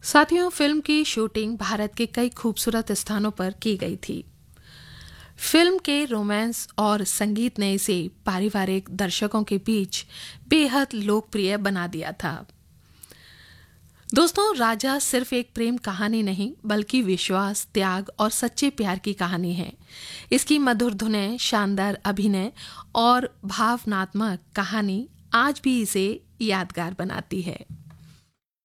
साथियों, फिल्म की शूटिंग भारत के कई खूबसूरत स्थानों पर की गई थी। फिल्म के रोमांस और संगीत ने इसे पारिवारिक दर्शकों के बीच बेहद लोकप्रिय बना दिया था। दोस्तों, राजा सिर्फ एक प्रेम कहानी नहीं बल्कि विश्वास, त्याग और सच्चे प्यार की कहानी है। इसकी मधुर धुनें, शानदार अभिनय और भावनात्मक कहानी आज भी इसे यादगार बनाती है।